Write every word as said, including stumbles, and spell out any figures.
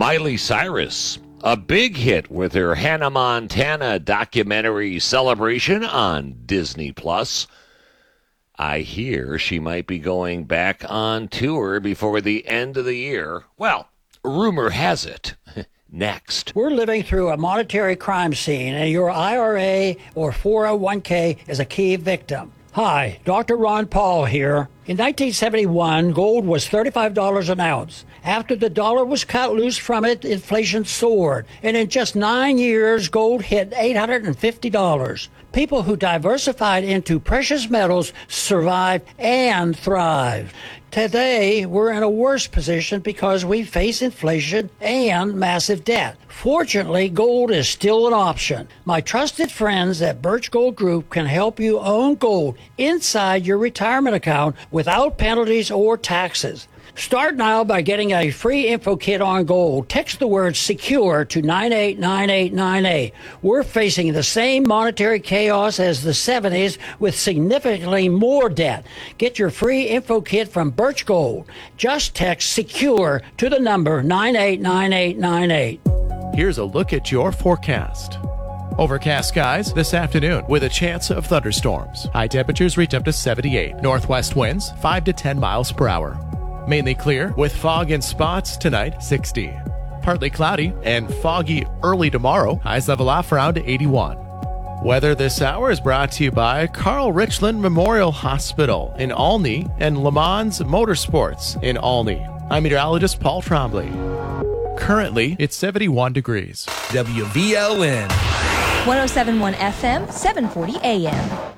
Miley Cyrus, a big hit with her Hannah Montana documentary Celebration on Disney Plus. I hear she might be going back on tour before the end of the year. Well, rumor has it. Next. We're living through a monetary crime scene, and your I R A or four oh one k is a key victim. Hi, Doctor Ron Paul here. In nineteen seventy-one, gold was thirty-five dollars an ounce. After the dollar was cut loose from it, inflation soared. And in just nine years, gold hit eight hundred fifty dollars. People who diversified into precious metals survived and thrived. Today, we're in a worse position because we face inflation and massive debt. Fortunately, gold is still an option. My trusted friends at Birch Gold Group can help you own gold inside your retirement account without penalties or taxes. Start now by getting a free info kit on gold. Text the word SECURE to nine eight nine eight nine eight. We're facing the same monetary chaos as the seventies with significantly more debt. Get your free info kit from Birch Gold. Just text SECURE to the number nine eight nine eight nine eight. Here's a look at your forecast. Overcast skies this afternoon with a chance of thunderstorms. High temperatures reach up to seventy-eight. Northwest winds five to ten miles per hour. Mainly clear with fog in spots tonight, sixty. Partly cloudy and foggy early tomorrow. Highs level off around eighty-one. Weather this hour is brought to you by Carl Richland Memorial Hospital in Olney and Le Mans Motorsports in Olney. I'm meteorologist Paul Trombley. Currently, it's seventy-one degrees. W V L N one oh seven point one F M, seven forty A M.